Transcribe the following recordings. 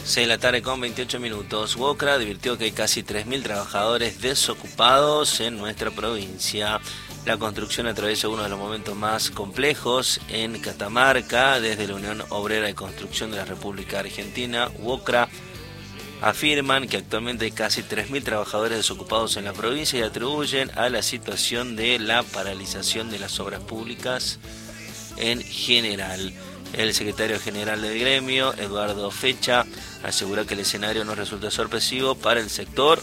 6 de la tarde con 28 minutos. WOCRA advirtió que hay casi 3.000 trabajadores desocupados en nuestra provincia. La construcción atraviesa uno de los momentos más complejos en Catamarca. Desde la Unión Obrera de Construcción de la República Argentina, WOCRA, afirman que actualmente hay casi 3.000 trabajadores desocupados en la provincia y atribuyen a la situación de la paralización de las obras públicas en general. El secretario general del gremio, Eduardo Fecha, aseguró que el escenario no resulta sorpresivo para el sector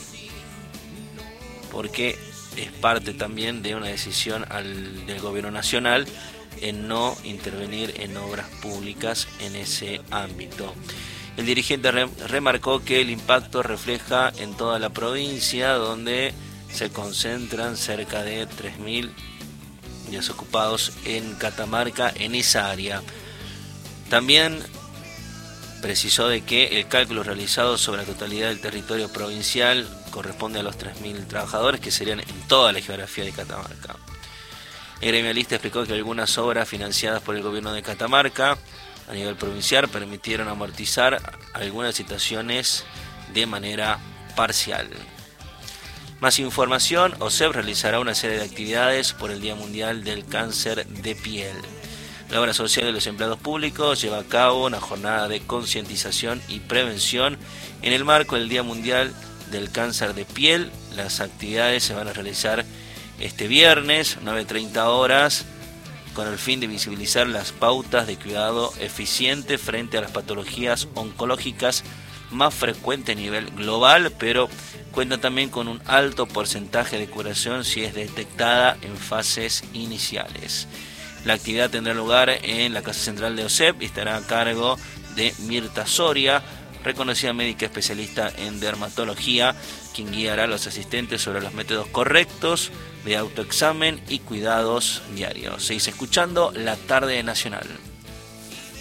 porque es parte también de una decisión del gobierno nacional en no intervenir en obras públicas en ese ámbito. El dirigente remarcó que el impacto refleja en toda la provincia, donde se concentran cerca de 3.000 desocupados en Catamarca en esa área. También precisó de que el cálculo realizado sobre la totalidad del territorio provincial corresponde a los 3.000 trabajadores que serían en toda la geografía de Catamarca. El gremialista explicó que algunas obras financiadas por el gobierno de Catamarca a nivel provincial permitieron amortizar algunas situaciones de manera parcial. Más información: OSEP realizará una serie de actividades por el Día Mundial del Cáncer de Piel. La obra social de los empleados públicos lleva a cabo una jornada de concientización y prevención en el marco del Día Mundial del Cáncer de Piel. Las actividades se van a realizar este viernes, 9:30 horas, con el fin de visibilizar las pautas de cuidado eficiente frente a las patologías oncológicas más frecuentes a nivel global, pero cuenta también con un alto porcentaje de curación si es detectada en fases iniciales. La actividad tendrá lugar en la Casa Central de OSEP y estará a cargo de Mirta Soria, reconocida médica especialista en dermatología, quien guiará a los asistentes sobre los métodos correctos de autoexamen y cuidados diarios. Seguís escuchando La Tarde Nacional.